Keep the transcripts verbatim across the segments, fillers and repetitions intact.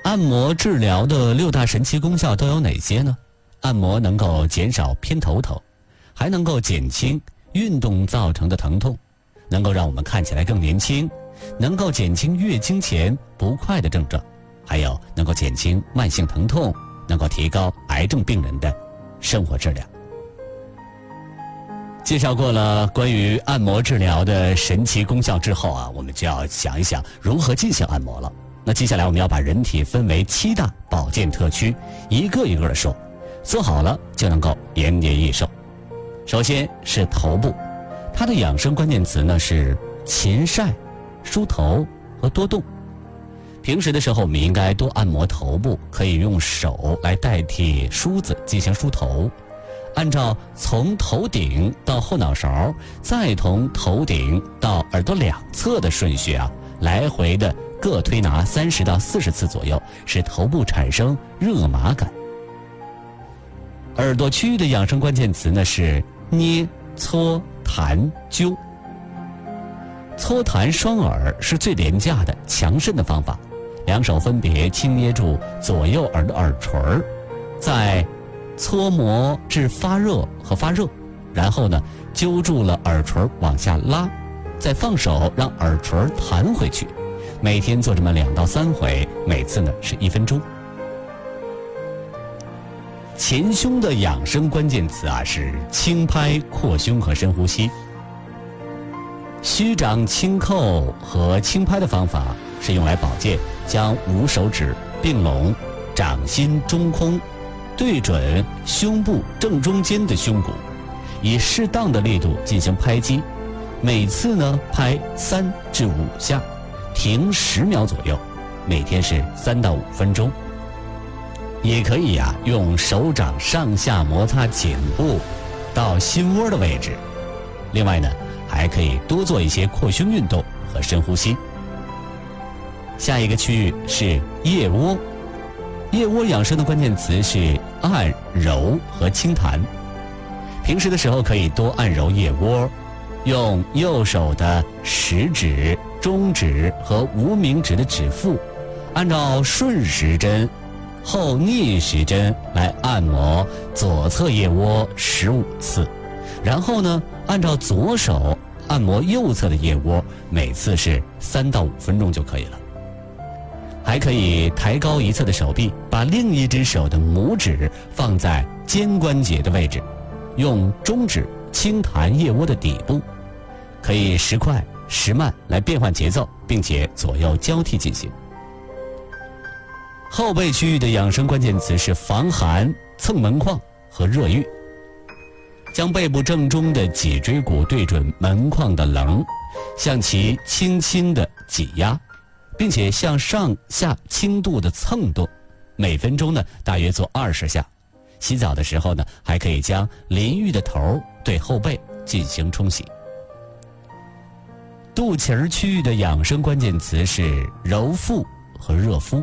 按摩治疗的六大神奇功效都有哪些呢？按摩能够减少偏头疼，还能够减轻运动造成的疼痛，能够让我们看起来更年轻，能够减轻月经前不快的症状，还有能够减轻慢性疼痛，能够提高癌症病人的生活质量。介绍过了关于按摩治疗的神奇功效之后啊，我们就要想一想如何进行按摩了。那接下来我们要把人体分为七大保健特区，一个一个的说，做好了就能够延年益寿。首先是头部，它的养生关键词呢是勤晒、梳头和多动。平时的时候我们应该多按摩头部，可以用手来代替梳子进行梳头，按照从头顶到后脑勺，再从头顶到耳朵两侧的顺序啊，来回的各推拿三十到四十次左右，使头部产生热麻感。耳朵区域的养生关键词呢是捏、搓、弹、灸。搓弹双耳是最廉价的强肾的方法，两手分别轻捏住左右耳的耳垂，再搓磨至发热和发热，然后呢揪住了耳垂往下拉，再放手让耳垂弹回去。每天做这么两到三回，每次呢是一分钟。前胸的养生关键词啊是轻拍、扩胸和深呼吸。虚掌轻扣和轻拍的方法是用来保健，将五手指并拢，掌心中空，对准胸部正中间的胸骨，以适当的力度进行拍击，每次呢拍三至五下，停十秒左右，每天是三到五分钟。也可以啊用手掌上下摩擦颈部到心窝的位置。另外呢还可以多做一些扩胸运动和深呼吸。下一个区域是腋窝，腋窝养生的关键词是按、揉和轻弹。平时的时候可以多按揉腋窝，用右手的食指、中指和无名指的指腹，按照顺时针、后逆时针来按摩左侧腋窝十五次，然后呢，按照左手按摩右侧的腋窝，每次是三到五分钟就可以了。还可以抬高一侧的手臂，把另一只手的拇指放在肩关节的位置，用中指轻弹腋窝的底部，可以时快时慢来变换节奏，并且左右交替进行。后背区域的养生关键词是防寒、蹭门框和热浴。将背部正中的脊椎骨对准门框的棱，向其轻轻的挤压，并且向上下轻度的蹭动，每分钟呢大约做二十下。洗澡的时候呢，还可以将淋浴的头对后背进行冲洗。肚脐儿区域的养生关键词是揉腹和热敷。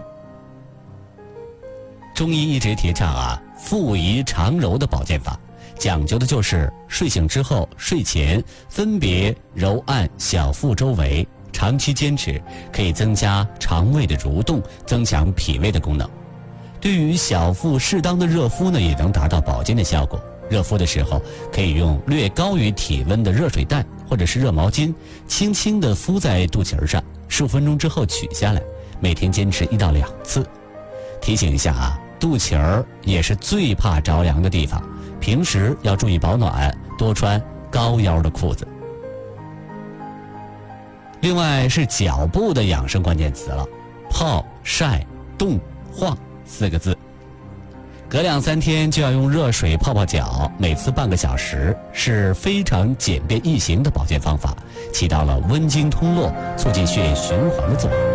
中医一直提倡啊腹仪常揉的保健法，讲究的就是睡醒之后、睡前分别揉按小腹周围，长期坚持可以增加肠胃的蠕动，增强脾胃的功能。对于小腹适当的热敷呢，也能达到保健的效果。热敷的时候可以用略高于体温的热水袋或者是热毛巾，轻轻地敷在肚脐上，十五分钟之后取下来，每天坚持一到两次。提醒一下啊，肚脐儿也是最怕着凉的地方，平时要注意保暖，多穿高腰的裤子。另外是脚部的养生关键词了，泡、晒、动、晃四个字。隔两三天就要用热水泡泡脚，每次半个小时，是非常简便易行的保健方法，起到了温经通络、促进血液循环的作用。